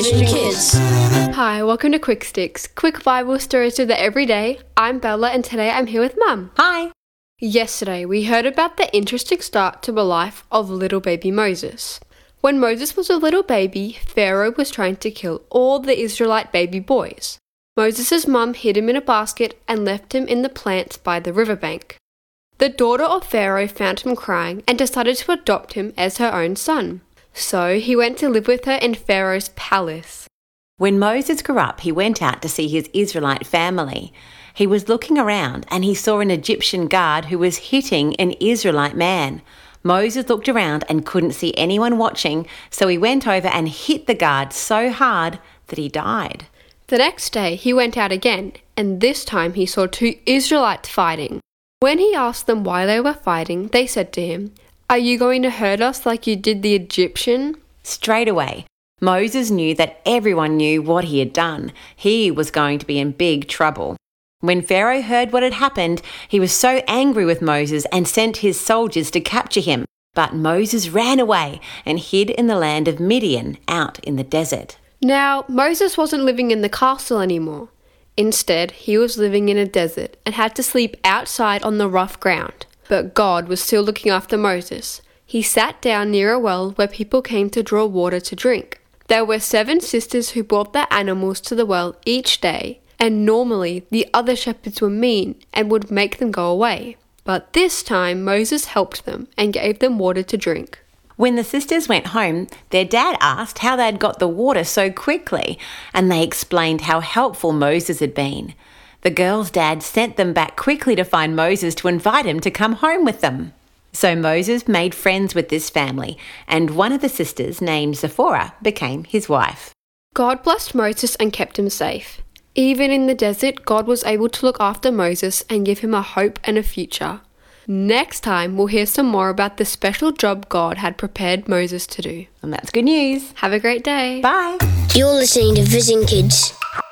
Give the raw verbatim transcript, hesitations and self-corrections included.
Vision Kids. Hi, welcome to Quick Sticks, quick Bible stories of the everyday. I'm Bella and today I'm here with Mum. Hi. Yesterday we heard about the interesting start to the life of little baby Moses. When Moses was a little baby, Pharaoh was trying to kill all the Israelite baby boys. Moses' mum hid him in a basket and left him in the plants by the riverbank. The daughter of Pharaoh found him crying and decided to adopt him as her own son. So he went to live with her in Pharaoh's palace. When Moses grew up, he went out to see his Israelite family. He was looking around and he saw an Egyptian guard who was hitting an Israelite man. Moses looked around and couldn't see anyone watching, so he went over and hit the guard so hard that he died. The next day he went out again, and this time he saw two Israelites fighting. When he asked them why they were fighting, they said to him, "Are you going to hurt us like you did the Egyptian?" Straight away, Moses knew that everyone knew what he had done. He was going to be in big trouble. When Pharaoh heard what had happened, he was so angry with Moses and sent his soldiers to capture him. But Moses ran away and hid in the land of Midian, out in the desert. Now, Moses wasn't living in the castle anymore. Instead, he was living in a desert and had to sleep outside on the rough ground. But God was still looking after Moses. He sat down near a well where people came to draw water to drink. There were seven sisters who brought their animals to the well each day, and normally the other shepherds were mean and would make them go away. But this time Moses helped them and gave them water to drink. When the sisters went home, their dad asked how they'd got the water so quickly, and they explained how helpful Moses had been. The girls' dad sent them back quickly to find Moses to invite him to come home with them. So Moses made friends with this family, and one of the sisters, named Zipporah, became his wife. God blessed Moses and kept him safe. Even in the desert, God was able to look after Moses and give him a hope and a future. Next time, we'll hear some more about the special job God had prepared Moses to do. And that's good news. Have a great day. Bye. You're listening to Vision Kids.